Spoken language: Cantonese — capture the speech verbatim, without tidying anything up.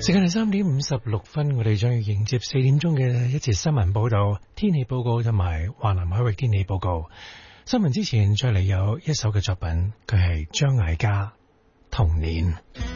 時間係三點五十六分，我哋將要迎接四點鐘嘅一節新聞報道、天氣報告同埋華南海域天氣報告。新聞之前再嚟有一首嘅作品，佢係張艾嘉《童年》。